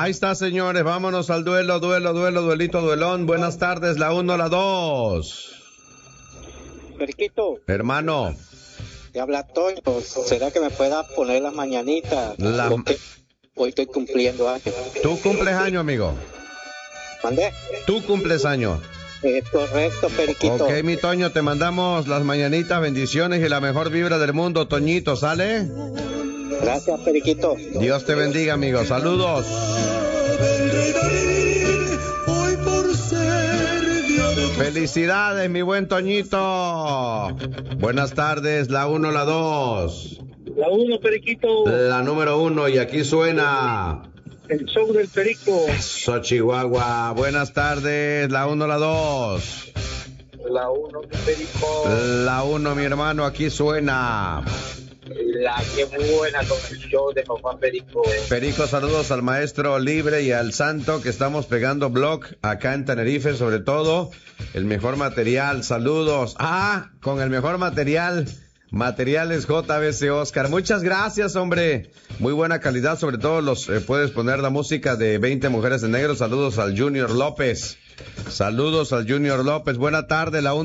Ahí está, señores, vámonos al duelito, duelón. Buenas tardes, la 1, la 2. Periquito, Hermano. te habla Toño. ¿Será que me pueda poner las mañanitas? Porque hoy estoy cumpliendo años. ¿Tú cumples año, amigo? ¿Mandé? ¿Tú cumples año? Es correcto, Periquito. Ok, mi Toño, te mandamos las mañanitas, bendiciones y la mejor vibra del mundo, Toñito, ¿sale? Gracias, Periquito. Dios te bendiga, amigo. Saludos. Felicidades, mi buen Toñito. Buenas tardes, la 1, la 2. La 1, Periquito. La número 1, y aquí suena el show del Perico. Eso, Chihuahua. Buenas tardes, la 1, la 2. La 1, Perico. La 1, mi hermano, aquí suena La que buena con el show de Papá Perico. Perico, saludos al maestro Libre y al Santo, que estamos pegando blog acá en Tenerife, sobre todo el mejor material. Saludos. Con el mejor material, Materiales JBC Oscar. Muchas gracias, hombre. Muy buena calidad, sobre todo puedes poner la música de 20 Mujeres en Negro. Saludos al Junior López. Buena tarde, la